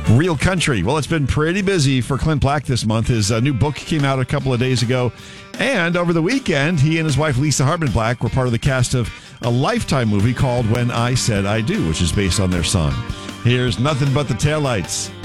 Real Country. Well, it's been pretty busy for Clint Black this month. His new book came out a couple of days ago. And over the weekend, he and his wife, Lisa Hartman Black, were part of the cast of a Lifetime movie called When I Said I Do, which is based on their song. Here's Nothing But the Taillights.